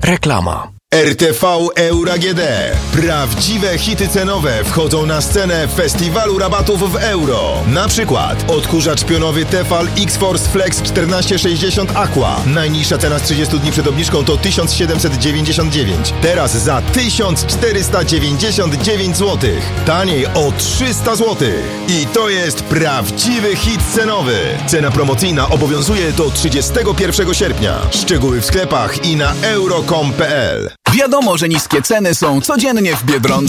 Reklama. RTV Euro AGD. Prawdziwe hity cenowe wchodzą na scenę festiwalu rabatów w euro. Na przykład odkurzacz pionowy Tefal X-Force Flex 1460 Aqua. Najniższa cena z 30 dni przed obniżką to 1799. Teraz za 1499 zł. Taniej o 300 zł. I to jest prawdziwy hit cenowy. Cena promocyjna obowiązuje do 31 sierpnia. Szczegóły w sklepach i na euro.com.pl. Wiadomo, że niskie ceny są codziennie w Biedronce.